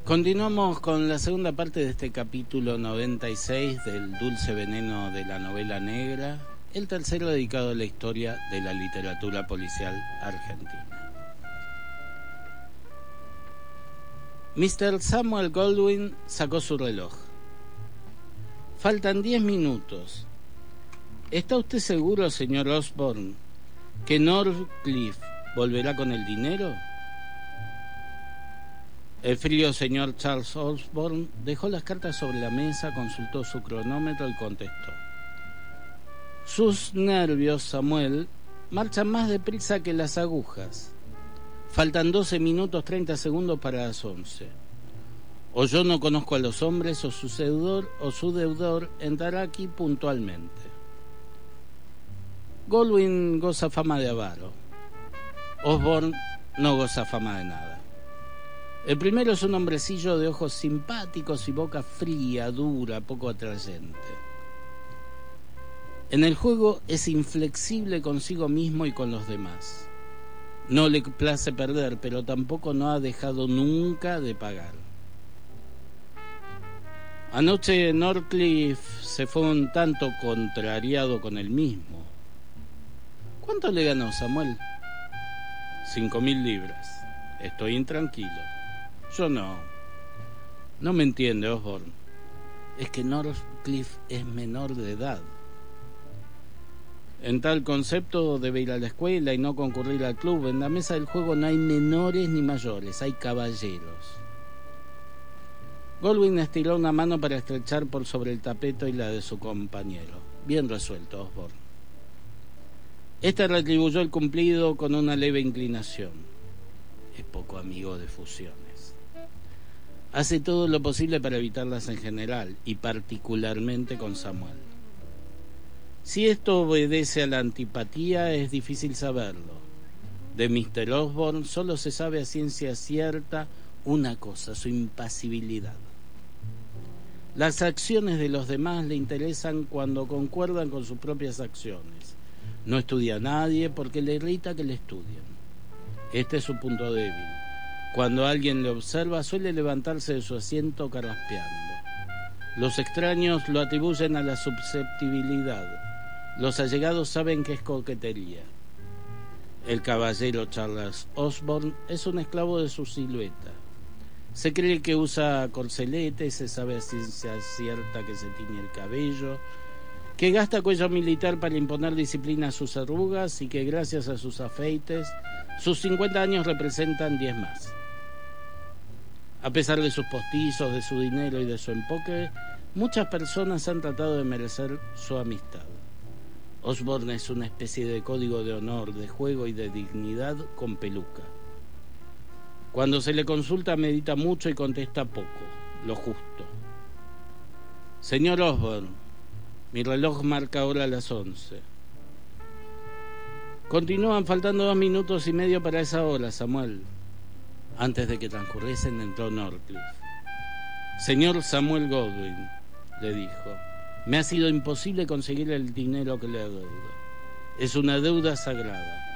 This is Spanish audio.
Continuamos con la segunda parte de este capítulo 96 del dulce veneno de la novela negra, el tercero dedicado a la historia de la literatura policial argentina. Mr. Samuel Goldwyn sacó su reloj. Faltan 10 minutos. ¿Está usted seguro, señor Osborne, que Northcliffe volverá con el dinero? El frío señor Charles Osborne dejó las cartas sobre la mesa, consultó su cronómetro y contestó. Sus nervios, Samuel, marchan más deprisa que las agujas. Faltan 12 minutos 30 segundos para las 11. O yo no conozco a los hombres, o su deudor entrará aquí puntualmente. Goldwyn goza fama de avaro. Osborne no goza fama de nada. El primero es un hombrecillo de ojos simpáticos y boca fría, dura, poco atrayente. En el juego es inflexible consigo mismo y con los demás. No le place perder, pero tampoco no ha dejado nunca de pagar. Anoche Northcliffe se fue un tanto contrariado con él mismo. ¿Cuánto le ganó, Samuel? 5.000 libras. Estoy intranquilo. Yo no. No me entiende, Osborne. Es que Northcliffe es menor de edad. En tal concepto debe ir a la escuela y no concurrir al club. En la mesa del juego no hay menores ni mayores, hay caballeros. Goldwyn estiró una mano para estrechar por sobre el tapeto y la de su compañero. Bien resuelto, Osborne. Este retribuyó el cumplido con una leve inclinación. Es poco amigo de fusiones. Hace todo lo posible para evitarlas en general y particularmente con Samuel. Si esto obedece a la antipatía es difícil saberlo. De Mr. Osborne solo se sabe a ciencia cierta una cosa, su impasibilidad. Las acciones de los demás le interesan cuando concuerdan con sus propias acciones. No estudia a nadie porque le irrita que le estudien. Este es su punto débil. Cuando alguien le observa, suele levantarse de su asiento carraspeando. Los extraños lo atribuyen a la susceptibilidad. Los allegados saben que es coquetería. El caballero Charles Osborne es un esclavo de su silueta. Se cree que usa corcelete, se sabe a ciencia cierta que se tiñe el cabello, que gasta cuello militar para imponer disciplina a sus arrugas y que gracias a sus afeites, sus 50 años representan 10 más. A pesar de sus postizos, de su dinero y de su empoque, muchas personas han tratado de merecer su amistad. Osborne es una especie de código de honor, de juego y de dignidad con peluca. Cuando se le consulta medita mucho y contesta poco, lo justo. Señor Osborne, mi reloj marca ahora las 11. Continúan faltando 2 minutos y medio para esa hora, Samuel. Antes de que transcurriesen entró Northcliffe. Señor Samuel Goldwyn, le dijo, me ha sido imposible conseguir el dinero que le adeudo. Es una deuda sagrada.